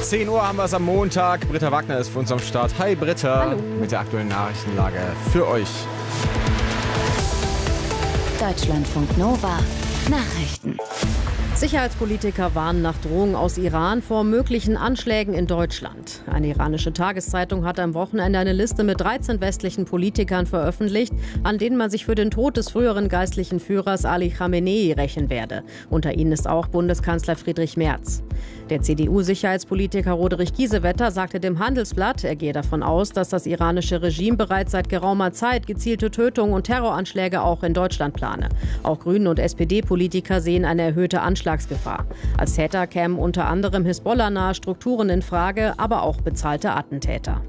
10 Uhr haben wir es am Montag. Britta Wagner ist für uns am Start. Hi Britta. Hallo. Mit der aktuellen Nachrichtenlage für euch. Deutschlandfunk Nova. Nachrichten. Sicherheitspolitiker warnen nach Drohungen aus Iran vor möglichen Anschlägen in Deutschland. Eine iranische Tageszeitung hat am Wochenende eine Liste mit 13 westlichen Politikern veröffentlicht, an denen man sich für den Tod des früheren geistlichen Führers Ali Khamenei rächen werde. Unter ihnen ist auch Bundeskanzler Friedrich Merz. Der CDU-Sicherheitspolitiker Roderich Kiesewetter sagte dem Handelsblatt, er gehe davon aus, dass das iranische Regime bereits seit geraumer Zeit gezielte Tötungen und Terroranschläge auch in Deutschland plane. Auch Grünen und SPD-Politiker sehen eine erhöhte Anschlagsgefahr. Als Täter kämen unter anderem Hisbollah-nahe Strukturen in Frage, aber auch bezahlte Attentäter.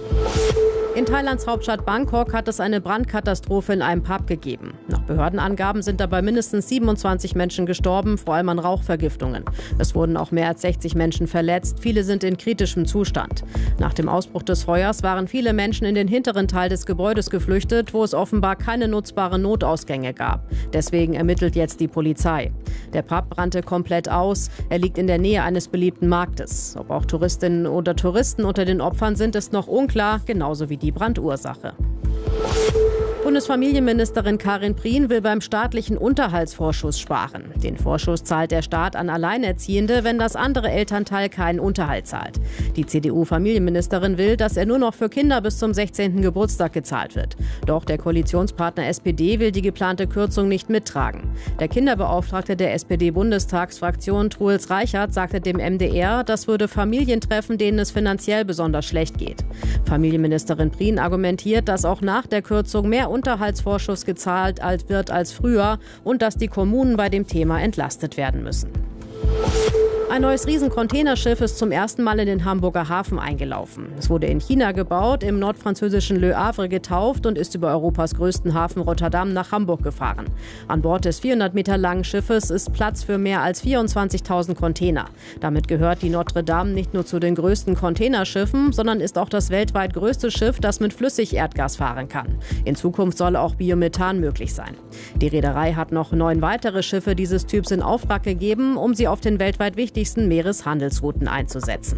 In Thailands Hauptstadt Bangkok hat es eine Brandkatastrophe in einem Pub gegeben. Nach Behördenangaben sind dabei mindestens 27 Menschen gestorben, vor allem an Rauchvergiftungen. Es wurden auch mehr als 60 Menschen verletzt, viele sind in kritischem Zustand. Nach dem Ausbruch des Feuers waren viele Menschen in den hinteren Teil des Gebäudes geflüchtet, wo es offenbar keine nutzbaren Notausgänge gab. Deswegen ermittelt jetzt die Polizei. Der Pub brannte komplett aus, er liegt in der Nähe eines beliebten Marktes. Ob auch Touristinnen oder Touristen unter den Opfern sind, ist noch unklar, genauso wie die Brandursache. Bundesfamilienministerin Karin Prien will beim staatlichen Unterhaltsvorschuss sparen. Den Vorschuss zahlt der Staat an Alleinerziehende, wenn das andere Elternteil keinen Unterhalt zahlt. Die CDU-Familienministerin will, dass er nur noch für Kinder bis zum 16. Geburtstag gezahlt wird. Doch der Koalitionspartner SPD will die geplante Kürzung nicht mittragen. Der Kinderbeauftragte der SPD-Bundestagsfraktion Truls Reichert sagte dem MDR, das würde Familien treffen, denen es finanziell besonders schlecht geht. Familienministerin Prien argumentiert, dass auch nach der Kürzung mehr Unterhaltsvorschuss gezahlt wird als früher und dass die Kommunen bei dem Thema entlastet werden müssen. Ein neues Riesencontainerschiff ist zum ersten Mal in den Hamburger Hafen eingelaufen. Es wurde in China gebaut, im nordfranzösischen Le Havre getauft und ist über Europas größten Hafen Rotterdam nach Hamburg gefahren. An Bord des 400 Meter langen Schiffes ist Platz für mehr als 24.000 Container. Damit gehört die Notre Dame nicht nur zu den größten Containerschiffen, sondern ist auch das weltweit größte Schiff, das mit Flüssigerdgas fahren kann. In Zukunft soll auch Biomethan möglich sein. Die Reederei hat noch 9 weitere Schiffe dieses Typs in Auftrag gegeben, um sie auf den weltweit wichtigsten Meereshandelsrouten einzusetzen.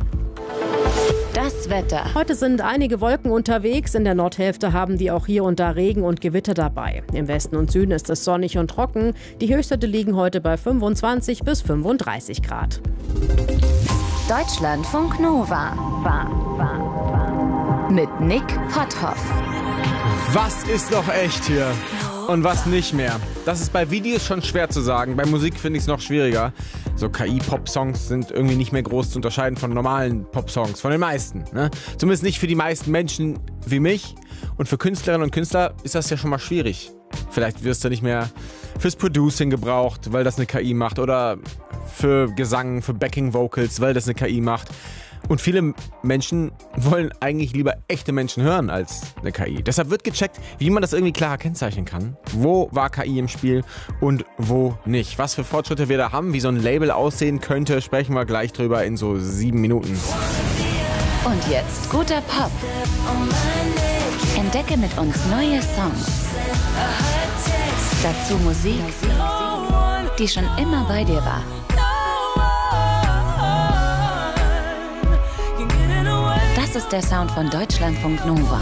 Das Wetter. Heute sind einige Wolken unterwegs. In der Nordhälfte haben die auch hier und da Regen und Gewitter dabei. Im Westen und Süden ist es sonnig und trocken. Die Höchstwerte liegen heute bei 25 bis 35 Grad. Deutschlandfunk Nova. Mit Nick Potthoff. Was ist noch echt hier? Und was nicht mehr? Das ist bei Videos schon schwer zu sagen. Bei Musik finde ich es noch schwieriger. So KI-Pop-Songs sind irgendwie nicht mehr groß zu unterscheiden von normalen Pop-Songs. Von den meisten. Ne? Zumindest nicht für die meisten Menschen wie mich. Und für Künstlerinnen und Künstler ist das ja schon mal schwierig. Vielleicht wirst du nicht mehr fürs Producing gebraucht, weil das eine KI macht. Oder für Gesang, für Backing-Vocals, weil das eine KI macht. Und viele Menschen wollen eigentlich lieber echte Menschen hören als eine KI. Deshalb wird gecheckt, wie man das irgendwie klarer kennzeichnen kann. Wo war KI im Spiel und wo nicht. Was für Fortschritte wir da haben, wie so ein Label aussehen könnte, sprechen wir gleich drüber in so 7 Minuten. Und jetzt guter Pop. Entdecke mit uns neue Songs. Dazu Musik, die schon immer bei dir war. Das ist der Sound von Deutschlandfunk Nova.